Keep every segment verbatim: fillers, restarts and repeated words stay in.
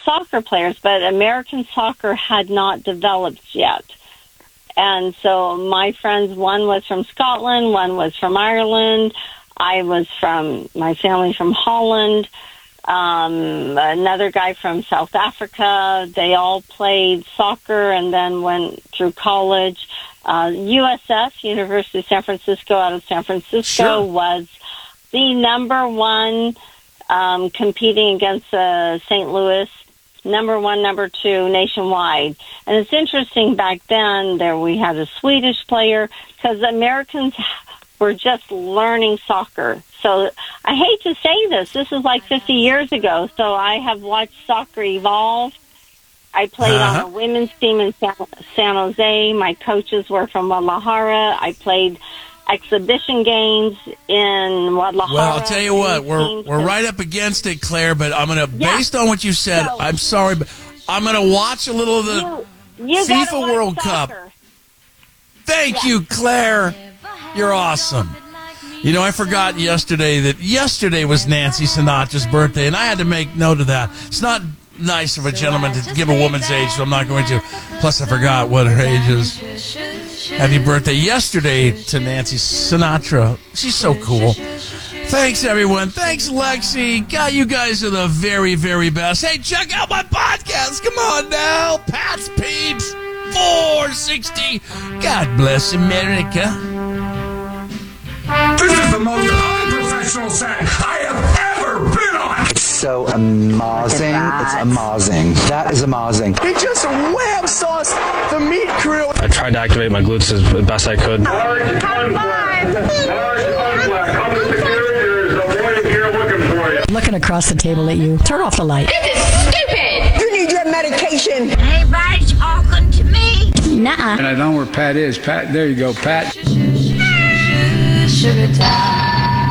soccer players, but American soccer had not developed yet. And so my friends, one was from Scotland, one was from Ireland. I was from, my family from Holland. Um, another guy from South Africa. They all played soccer and then went through college. Uh, U S F, University of San Francisco, out of San Francisco, sure. was the number one um, competing against uh, Saint Louis. Number one, number two, nationwide. And it's interesting, back then, there we had a Swedish player, because Americans were just learning soccer. So I hate to say this. This is like fifty years ago. So I have watched soccer evolve. I played uh-huh. on a women's team in San, San Jose. My coaches were from Guadalajara. I played exhibition games in Guadalajara. Well, I'll tell you what, we're we're right up against it, Claire, but I'm going to, yeah. based on what you said, so, I'm sorry, but I'm going to watch a little of the you, you FIFA World soccer. Cup. Thank yeah. you, Claire. You're awesome. You know, I forgot yesterday that yesterday was Nancy Sinatra's birthday, and I had to make note of that. It's not nice of a gentleman to give a woman's age, so I'm not going to. Plus, I forgot what her age is. Happy birthday yesterday to Nancy Sinatra. She's so cool. Thanks, everyone. Thanks, Lexi. God, you guys are the very, very best. Hey, check out my podcast. Come on now. Pat's Peeps four sixty. God bless America. This is the most unprofessional set I have ever been on. It's so amazing. It's amazing. That is amazing. He just wham sauced the meat crew. I tried to activate my glutes as best I could. Large unflack. Large unflack. Come to security. There is a boy here looking for you. Looking across the table at you. Turn off the light. This is stupid. You need your medication. Anybody's talking to me? Nuh-uh. And I know where Pat is. Pat, there you go, Pat. Sugar time.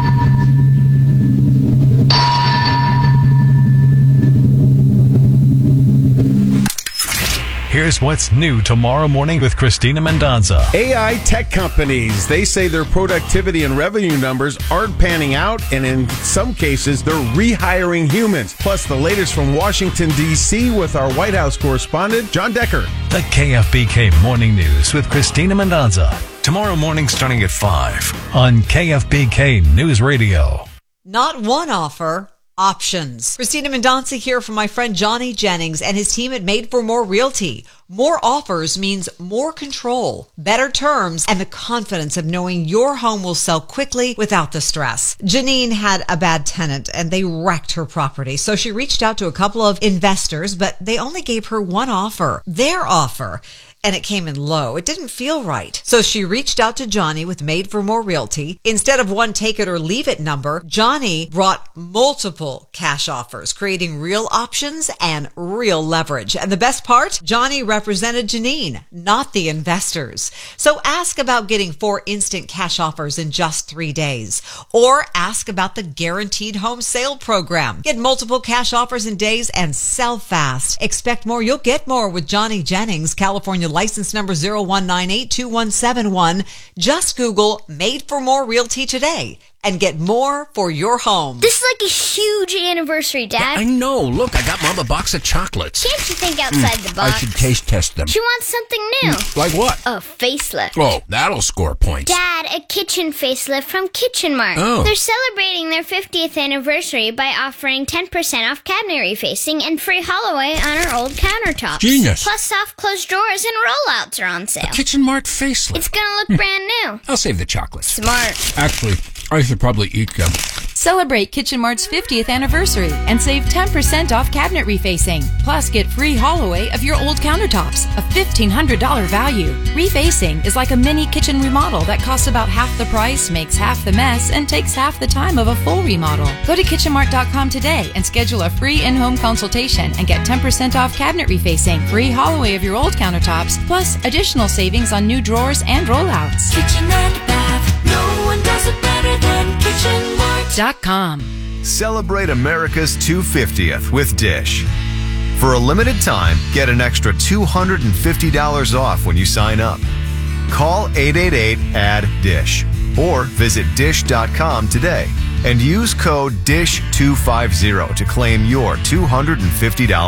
Here's what's new tomorrow morning with Christina Mendonza. A I tech companies, they say their productivity and revenue numbers aren't panning out, and in some cases, they're rehiring humans. Plus, the latest from Washington, D C with our White House correspondent, John Decker. The K F B K Morning News with Christina Mendonza. Tomorrow morning starting at five on K F B K News Radio. Not one offer. Options. Christina Mendonca here from my friend Johnny Jennings and his team at Made for More Realty. More offers means more control, better terms, and the confidence of knowing your home will sell quickly without the stress. Janine had a bad tenant and they wrecked her property, so she reached out to a couple of investors, but they only gave her one offer, their offer. And it came in low. It didn't feel right. So she reached out to Johnny with Made for More Realty. Instead of one take it or leave it number, Johnny brought multiple cash offers, creating real options and real leverage. And the best part, Johnny represented Janine, not the investors. So ask about getting four instant cash offers in just three days. Or ask about the Guaranteed Home Sale Program. Get multiple cash offers in days and sell fast. Expect more, you'll get more with Johnny Jennings, California license number zero one nine eight two one seven one. Just Google Made for More Realty today and get more for your home. This is like a huge anniversary, Dad. I know. Look, I got Mom a box of chocolates. Can't you think outside mm, the box? I should taste test them. She wants something new. Mm, like what? A facelift. Oh, that'll score points. Dad, a kitchen facelift from Kitchen Mart. Oh. They're celebrating their fiftieth anniversary by offering ten percent off cabinet refacing and free haul-away on our old countertops. Genius. Plus soft close drawers and rollouts are on sale. A Kitchen Mart facelift. It's gonna look brand new. I'll save the chocolates. Smart. Actually, I should probably eat them. Celebrate Kitchen Mart's fiftieth anniversary and save ten percent off cabinet refacing. Plus, get free haul-away of your old countertops, a fifteen hundred dollars value. Refacing is like a mini kitchen remodel that costs about half the price, makes half the mess, and takes half the time of a full remodel. Go to kitchen mart dot com today and schedule a free in-home consultation and get ten percent off cabinet refacing, free haul-away of your old countertops, plus additional savings on new drawers and rollouts. Kitchen and bath, no one does it better than kitchen mart dot com. Celebrate America's two hundred fiftieth with Dish. For a limited time, get an extra two hundred fifty dollars off when you sign up. Call eight eight eight, A D D, DISH or visit dish dot com today and use code D I S H two fifty to claim your two hundred fifty dollars